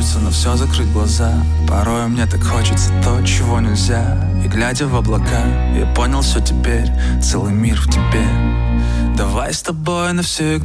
хочется на все закрыть глаза. Порой мне так хочется то, чего нельзя. И глядя в облака, я понял все теперь. Целый мир в тебе. Давай с тобой навсегда